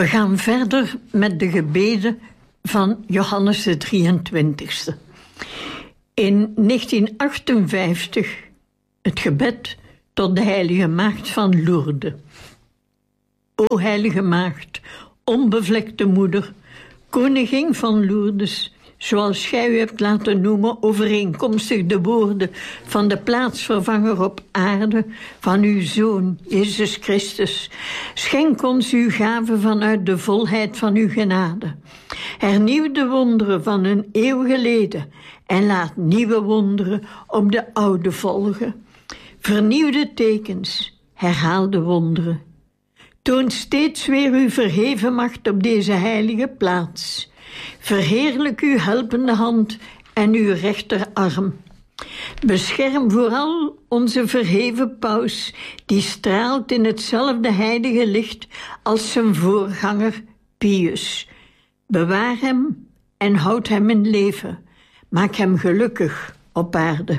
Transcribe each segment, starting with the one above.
We gaan verder met de gebeden van Johannes de 23e. In 1958 het gebed tot de heilige maagd van Lourdes. O heilige maagd, onbevlekte moeder, koningin van Lourdes, zoals gij u hebt laten noemen, overeenkomstig de woorden van de plaatsvervanger op aarde, van uw Zoon, Jezus Christus. Schenk ons uw gave vanuit de volheid van uw genade. Hernieuw de wonderen van een eeuw geleden en laat nieuwe wonderen op de oude volgen. Vernieuw de tekens, herhaal de wonderen. Toon steeds weer uw verheven macht op deze heilige plaats. Verheerlijk uw helpende hand en uw rechterarm. Bescherm vooral onze verheven paus, die straalt in hetzelfde heilige licht als zijn voorganger Pius. Bewaar hem en houd hem in leven. Maak hem gelukkig op aarde.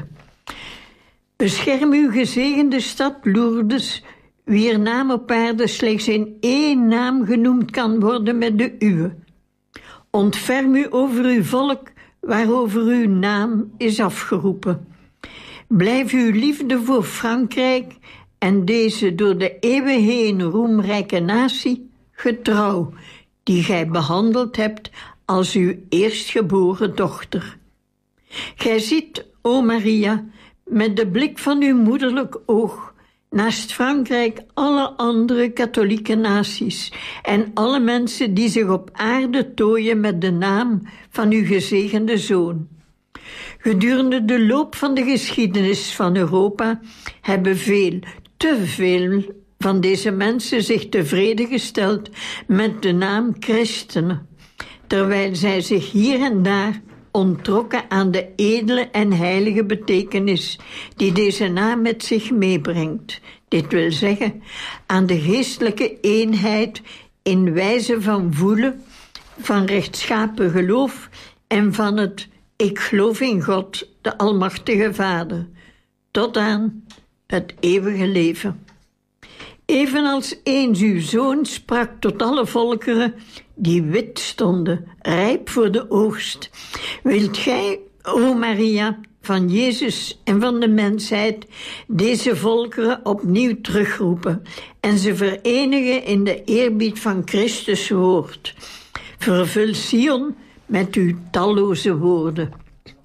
Bescherm uw gezegende stad Lourdes, wier naam op aarde slechts in één naam genoemd kan worden met de uwe. Ontferm u over uw volk, waarover uw naam is afgeroepen. Blijf uw liefde voor Frankrijk en deze door de eeuwen heen roemrijke natie getrouw, die gij behandeld hebt als uw eerstgeboren dochter. Gij ziet, o Maria, met de blik van uw moederlijk oog, naast Frankrijk alle andere katholieke naties en alle mensen die zich op aarde tooien met de naam van uw gezegende Zoon. Gedurende de loop van de geschiedenis van Europa hebben te veel van deze mensen zich tevreden gesteld met de naam christenen, terwijl zij zich hier en daar onttrokken aan de edele en heilige betekenis die deze naam met zich meebrengt. Dit wil zeggen, aan de geestelijke eenheid in wijze van voelen, van rechtschapen geloof en van het ik geloof in God, de Almachtige Vader, tot aan het eeuwige leven. Evenals eens uw Zoon sprak tot alle volkeren die wit stonden, rijp voor de oogst, wilt gij, o Maria, van Jezus en van de mensheid deze volkeren opnieuw terugroepen en ze verenigen in de eerbied van Christus woord. Vervul Sion met uw talloze woorden.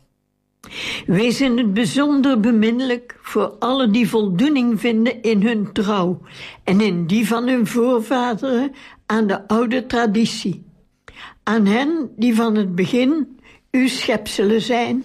Wees in het bijzonder beminnelijk voor allen die voldoening vinden in hun trouw en in die van hun voorvaderen aan de oude traditie. Aan hen die van het begin uw schepselen zijn.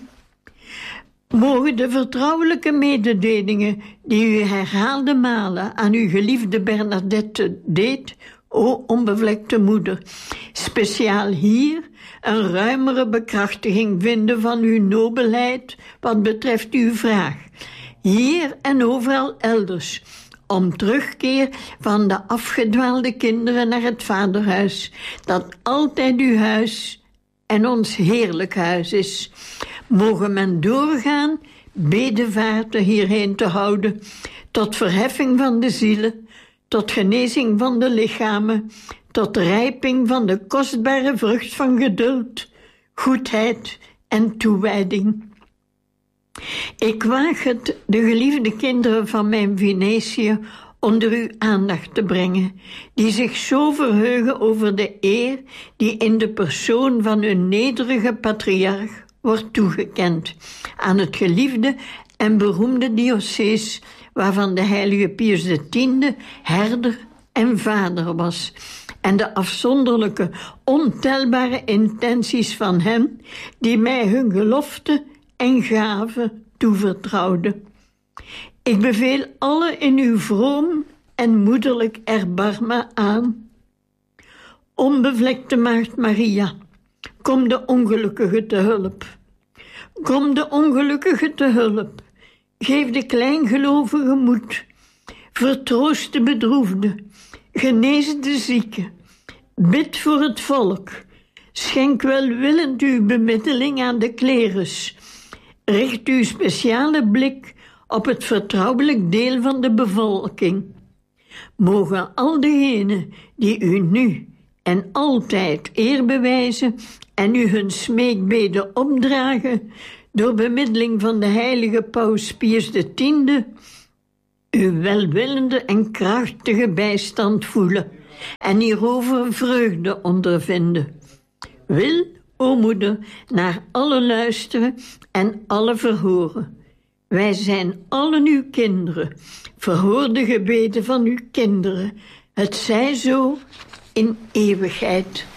Mogen de vertrouwelijke mededelingen die u herhaalde malen aan uw geliefde Bernadette deed, o onbevlekte moeder, speciaal hier een ruimere bekrachtiging vinden van uw nobelheid wat betreft uw vraag, hier en overal elders, om terugkeer van de afgedwaalde kinderen naar het vaderhuis, dat altijd uw huis en ons heerlijk huis is. Mogen men doorgaan bedevaarten hierheen te houden, tot verheffing van de zielen, tot genezing van de lichamen, tot rijping van de kostbare vrucht van geduld, goedheid en toewijding. Ik waag het de geliefde kinderen van mijn Venetië onder uw aandacht te brengen, die zich zo verheugen over de eer die in de persoon van hun nederige patriarch wordt toegekend aan het geliefde en beroemde diocees waarvan de heilige Pius X herder en vader was, en de afzonderlijke, ontelbare intenties van hen die mij hun gelofte en gave toevertrouwden. Ik beveel alle in uw vroom en moederlijk erbarmen aan. Onbevlekte Maagd Maria, kom de ongelukkige te hulp. Kom de ongelukkige te hulp. Geef de kleingelovige moed. Vertroost de bedroefde. Genees de zieke. Bid voor het volk. Schenk welwillend uw bemiddeling aan de klerus. Richt uw speciale blik op het vertrouwelijk deel van de bevolking. Mogen al degenen die u nu en altijd eer bewijzen en u hun smeekbeden opdragen door bemiddeling van de heilige Paus Pius X, uw welwillende en krachtige bijstand voelen en hierover vreugde ondervinden. Wil, o moeder, naar alle luisteren en alle verhoren. Wij zijn allen uw kinderen. Verhoor de gebeden van uw kinderen. Het zij zo in eeuwigheid.